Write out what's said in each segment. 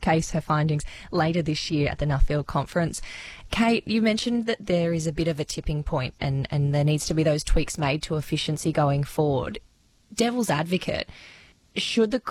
showcase her findings later this year at the Nuffield Conference. Kate, you mentioned that there is a bit of a tipping point and there needs to be those tweaks made to efficiency going forward. Devil's advocate, can the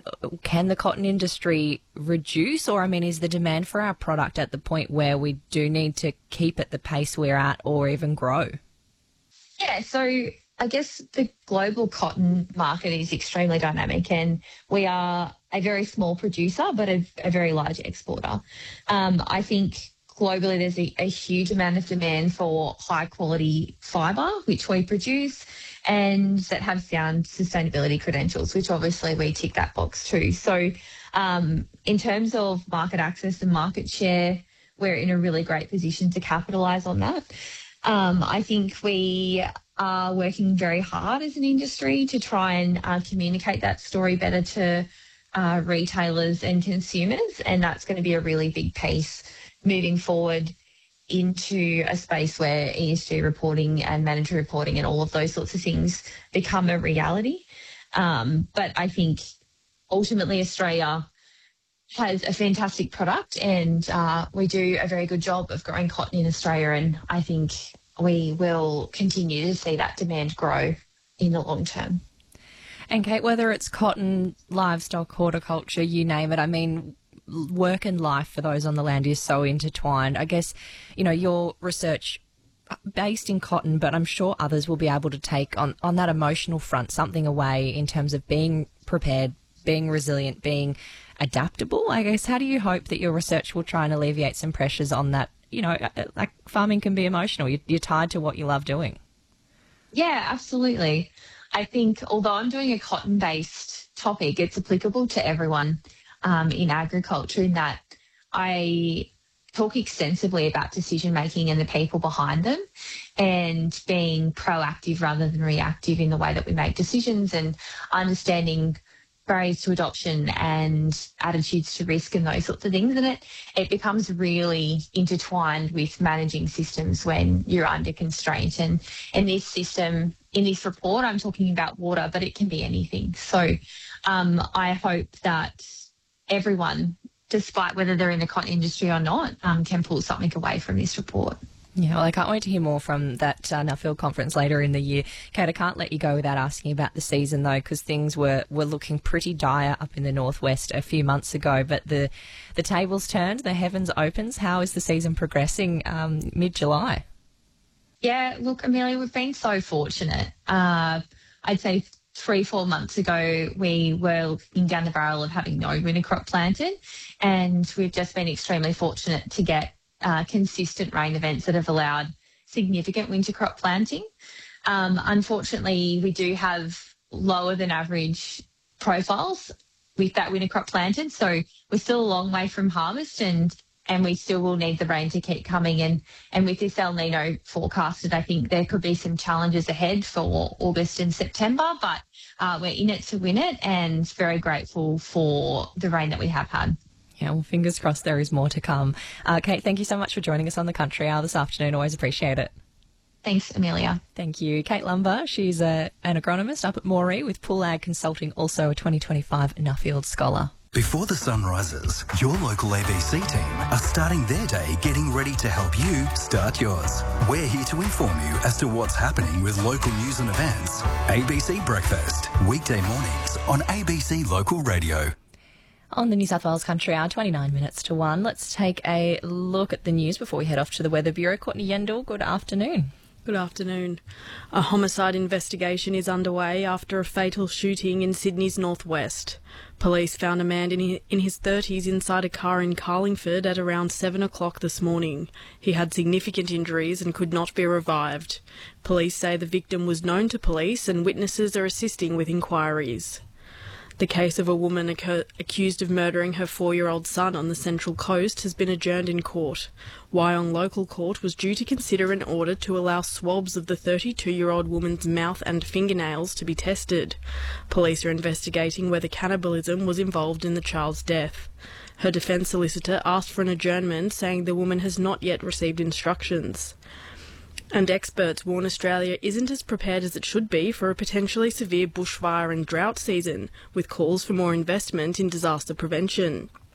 cotton industry reduce, or, I mean, is the demand for our product at the point where we do need to keep at the pace we're at or even grow? Yeah, so I guess the global cotton market is extremely dynamic, and we are a very small producer but a very large exporter. I think globally there's a huge amount of demand for high-quality fibre, which we produce, and that have sound sustainability credentials, which obviously we tick that box too. So in terms of market access and market share, we're in a really great position to capitalise on that. I think we are working very hard as an industry to try and communicate that story better to retailers and consumers, and that's going to be a really big piece moving forward into a space where ESG reporting and mandatory reporting and all of those sorts of things become a reality. But I think ultimately Australia has a fantastic product, and we do a very good job of growing cotton in Australia, and I think we will continue to see that demand grow in the long term. And Kate, whether it's cotton, livestock, horticulture, you name it, I mean, work and life for those on the land is so intertwined. I guess, you know, your research based in cotton, but I'm sure others will be able to take on that emotional front something away in terms of being prepared, being resilient, being adaptable. I guess, how do you hope that your research will try and alleviate some pressures on that? You know, like farming can be emotional. You're tied to what you love doing. Yeah, absolutely. I think although I'm doing a cotton-based topic, it's applicable to everyone in agriculture, in that I talk extensively about decision-making and the people behind them, and being proactive rather than reactive in the way that we make decisions, and understanding barriers to adoption and attitudes to risk and those sorts of things. And it becomes really intertwined with managing systems when you're under constraint. And in this system, in this report, I'm talking about water, but it can be anything. So I hope that everyone, despite whether they're in the cotton industry or not, can pull something away from this report. Yeah, well, I can't wait to hear more from that Nuffield conference later in the year. Kate, I can't let you go without asking about the season, though, because things were looking pretty dire up in the northwest a few months ago. But the tables turned, the heavens opens. How is the season progressing mid-July? Yeah, look, Amelia, we've been so fortunate. I'd say 3-4 months ago, we were looking down the barrel of having no winter crop planted, and we've just been extremely fortunate to get consistent rain events that have allowed significant winter crop planting. Unfortunately, we do have lower than average profiles with that winter crop planted, so we're still a long way from harvest, and we still will need the rain to keep coming. And with this El Nino forecasted, I think there could be some challenges ahead for August and September, but we're in it to win it, and very grateful for the rain that we have had. Yeah, well, fingers crossed there is more to come. Kate, thank you so much for joining us on the Country Hour this afternoon. Always appreciate it. Thanks, Amelia. Thank you. Kate Lumber, she's an agronomist up at Moree with Pool Ag Consulting, also a 2025 Nuffield Scholar. Before the sun rises, your local ABC team are starting their day getting ready to help you start yours. We're here to inform you as to what's happening with local news and events. ABC Breakfast, weekday mornings on ABC Local Radio. On the New South Wales Country Hour, 29 minutes to 1. Let's take a look at the news before we head off to the Weather Bureau. Courtney Yendall, good afternoon. Good afternoon. A homicide investigation is underway after a fatal shooting in Sydney's northwest. Police found a man in his 30s inside a car in Carlingford at around 7 o'clock this morning. He had significant injuries and could not be revived. Police say the victim was known to police, and witnesses are assisting with inquiries. The case of a woman accused of murdering her 4-year-old son on the Central Coast has been adjourned in court. Wyong Local Court was due to consider an order to allow swabs of the 32-year-old woman's mouth and fingernails to be tested. Police are investigating whether cannibalism was involved in the child's death. Her defence solicitor asked for an adjournment, saying the woman has not yet received instructions. And experts warn Australia isn't as prepared as it should be for a potentially severe bushfire and drought season, with calls for more investment in disaster prevention.